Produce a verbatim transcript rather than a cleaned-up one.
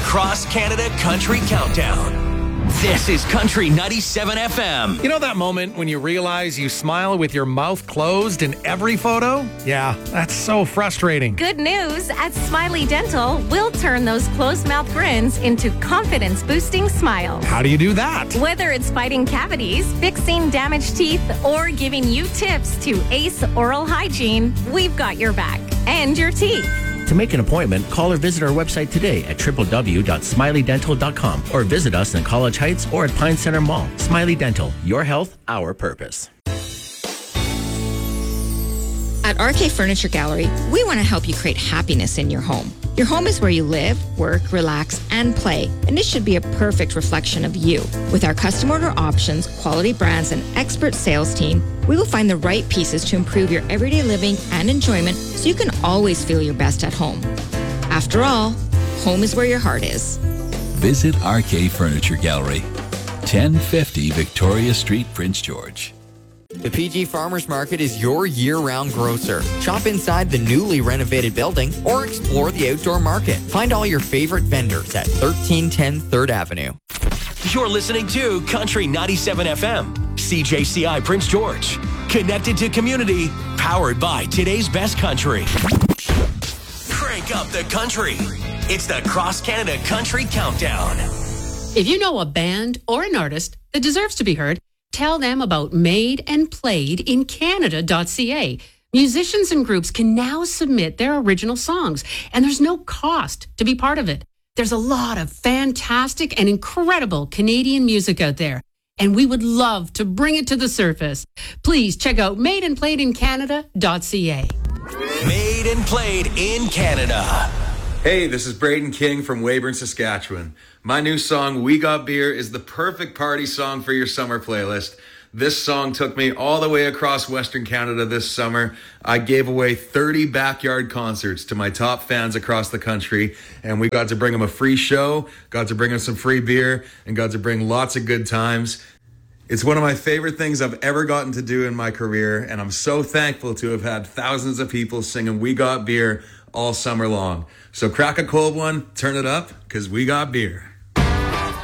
Cross Canada Country Countdown. This is Country ninety-seven F M. You know that moment when you realize you smile with your mouth closed in every photo? Yeah, that's so frustrating. Good news. At Smiley Dental, we'll turn those closed mouth grins into confidence-boosting smiles. How do you do that? Whether it's fighting cavities, fixing damaged teeth, or giving you tips to ace oral hygiene, we've got your back and your teeth. To make an appointment, call or visit our website today at w w w dot smiley dental dot com or visit us in College Heights or at Pine Center Mall. Smiley Dental, your health, our purpose. At R K Furniture Gallery, we want to help you create happiness in your home. Your home is where you live, work, relax, and play, and it should be a perfect reflection of you. With our custom order options, quality brands, and expert sales team, we will find the right pieces to improve your everyday living and enjoyment so you can always feel your best at home. After all, home is where your heart is. Visit R K Furniture Gallery, ten fifty Victoria Street, Prince George. The P G Farmers Market is your year-round grocer. Shop inside the newly renovated building or explore the outdoor market. Find all your favorite vendors at thirteen ten third Avenue. You're listening to Country ninety-seven F M, C J C I Prince George. Connected to community, powered by today's best country. Crank up the country. It's the Cross Canada Country Countdown. If you know a band or an artist that deserves to be heard, tell them about made and played in Canada dot c a. Musicians and groups can now submit their original songs, and there's no cost to be part of it. There's a lot of fantastic and incredible Canadian music out there, and we would love to bring it to the surface. Please check out made and played in Canada dot c a. Made and played in Canada. Hey, this is Braden King from Weyburn, Saskatchewan. My new song, We Got Beer, is the perfect party song for your summer playlist. This song took me all the way across Western Canada this summer. I gave away thirty backyard concerts to my top fans across the country, and we got to bring them a free show, got to bring them some free beer, and got to bring lots of good times. It's one of my favorite things I've ever gotten to do in my career, and I'm so thankful to have had thousands of people singing We Got Beer all summer long. So crack a cold one, turn it up, because we got beer.